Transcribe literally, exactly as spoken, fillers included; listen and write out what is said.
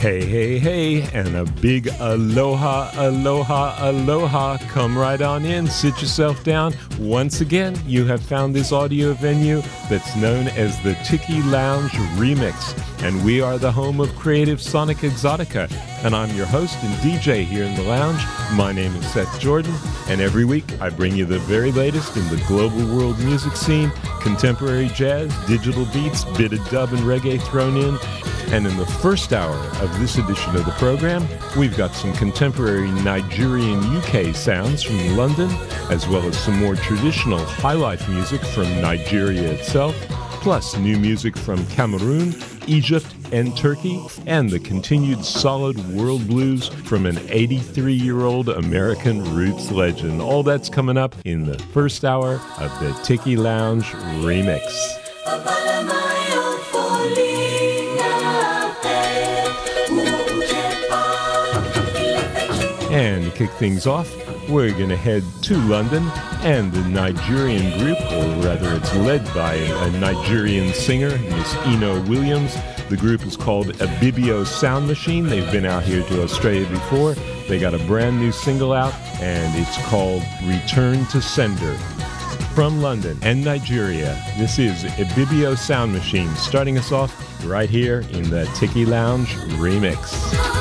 Hey, hey, hey, and a big aloha, aloha, aloha. Come right on in, sit yourself down. Once again, you have found this audio venue that's known as the Tiki Lounge Remix, and we are the home of Creative Sonic Exotica, and I'm your host and D J here in the lounge. My name is Seth Jordan, and every week I bring you the very latest in the global world music scene, contemporary jazz, digital beats, bit of dub and reggae thrown in. And in the first hour of this edition of the program, we've got some contemporary Nigerian U K sounds from London, as well as some more traditional highlife music from Nigeria itself, plus new music from Cameroon, Egypt, and Turkey, and the continued solid world blues from an eighty-three-year-old American roots legend. All that's coming up in the first hour of the Tiki Lounge Remix. And to kick things off, we're going to head to London, and the Nigerian group, or rather it's led by a Nigerian singer, Miss Eno Williams. The group is called Ibibio Sound Machine. They've been out here to Australia before. They got a brand new single out, and it's called Return to Sender. From London and Nigeria, this is Ibibio Sound Machine, starting us off right here in the Tiki Lounge Remix.